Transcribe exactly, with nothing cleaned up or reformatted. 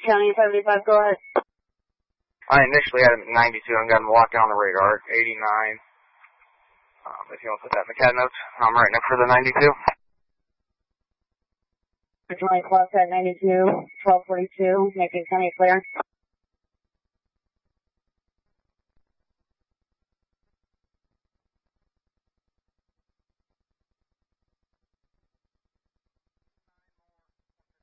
County seventy-five, go ahead. I initially had him at ninety-two and got him locked on the radar at eighty-nine. Um, if you want to put that in the cat notes, I'm writing it for the ninety-two. twenty clock at ninety-two, twelve forty-two, making County clear.